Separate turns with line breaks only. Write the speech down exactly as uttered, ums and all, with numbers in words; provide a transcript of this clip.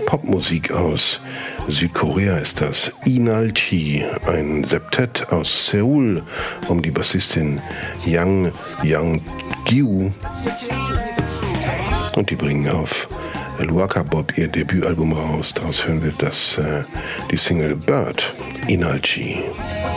Popmusik aus Südkorea ist das. Inalchi, ein Septett aus Seoul um die Bassistin Yang Yang-gyu. Und die bringen auf Luaka Bob ihr Debütalbum raus. Daraus hören wir das, äh, die Single Bird, Inalchi.